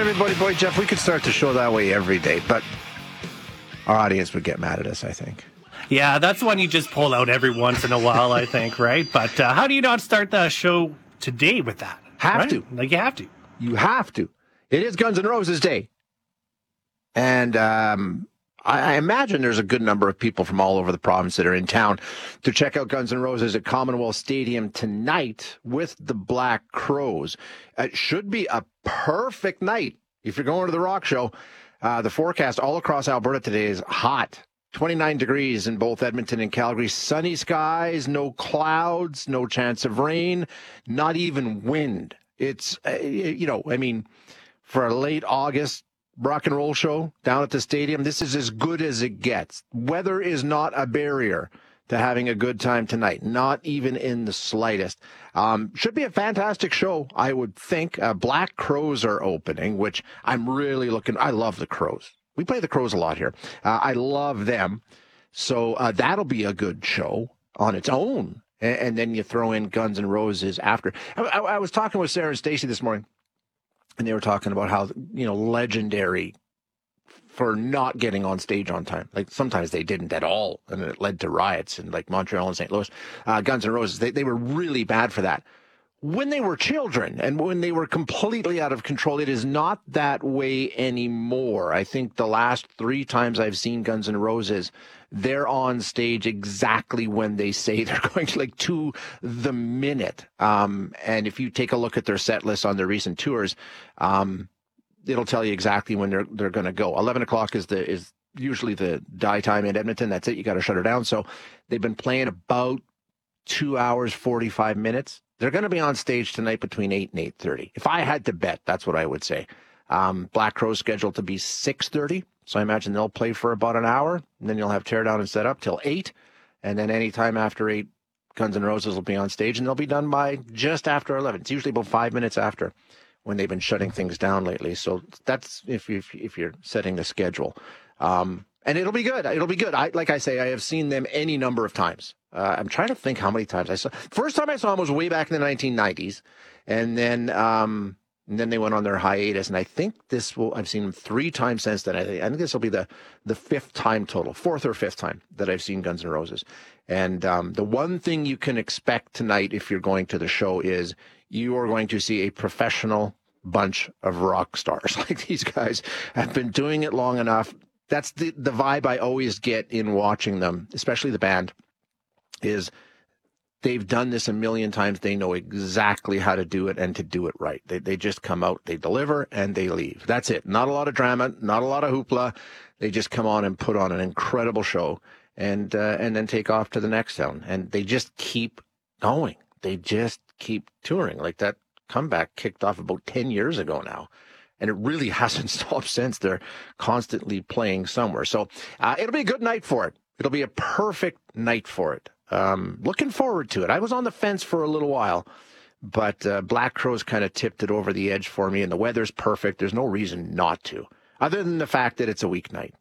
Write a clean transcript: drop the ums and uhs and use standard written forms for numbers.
everybody. Boy, Jeff, we could start the show that way every day, but our audience would get mad at us, I think. Yeah, that's one you just pull out every once in a while, I think, right? But how do you not start the show today with that? Have to. Like, you have to. You have to. It is Guns N' Roses Day. And I imagine there's a good number of people from all over the province that are in town to check out Guns N' Roses at Commonwealth Stadium tonight with the Black Crowes. It should be a perfect night if you're going to the rock show. The forecast all across Alberta today is hot. 29 degrees in both Edmonton and Calgary. Sunny skies, no clouds, no chance of rain, not even wind. It's, for a late August rock and roll show down at the stadium, this is as good as it gets. Weather is not a barrier to having a good time tonight, not even in the slightest. Should be a fantastic show, I would think. Black Crowes are opening, which I'm really I love the Crowes. We play the Crowes a lot here. I love them. So that'll be a good show on its own. And then you throw in Guns N' Roses after. I was talking with Sarah and Stacey this morning, and they were talking about how, legendary for not getting on stage on time. Like, sometimes they didn't at all, and it led to riots in, like, Montreal and St. Louis. Guns N' Roses, they were really bad for that. When they were children and when they were completely out of control, it is not that way anymore. I think the last 3 times I've seen Guns N' Roses, they're on stage exactly when they say they're going to the minute. And if you take a look at their set list on their recent tours, it'll tell you exactly when they're going to go. 11 o'clock is usually the die time in Edmonton. That's it. You got to shut her down. So they've been playing about 2 hours, 45 minutes. They're going to be on stage tonight between 8 and 8:30. If I had to bet, that's what I would say. Black Crowes scheduled to be 6:30, so I imagine they'll play for about an hour, and then you'll have teardown and set up till 8, and then any time after 8, Guns N' Roses will be on stage, and they'll be done by just after 11. It's usually about 5 minutes after when they've been shutting things down lately. So that's if you're setting the schedule. And it'll be good. It'll be good. Like I say, I have seen them any number of times. I'm trying to think how many times I saw. First time I saw them was way back in the 1990s, and then they went on their hiatus. And I think I've seen them 3 times since then. I think this will be the 5th time total, 4th or 5th time that I've seen Guns N' Roses. And the one thing you can expect tonight if you're going to the show is you are going to see a professional bunch of rock stars. Like, these guys have been doing it long enough. That's the vibe I always get in watching them, especially the band, is they've done this a million times. They know exactly how to do it and to do it right. They just come out, they deliver, and they leave. That's it. Not a lot of drama, not a lot of hoopla. They just come on and put on an incredible show and then take off to the next town. And they just keep going. They just keep touring. Like, that comeback kicked off about 10 years ago now. And it really hasn't stopped since. They're constantly playing somewhere. So it'll be a good night for it. It'll be a perfect night for it. Looking forward to it. I was on the fence for a little while, but Black Crowes kind of tipped it over the edge for me, and the weather's perfect. There's no reason not to, other than the fact that it's a weeknight.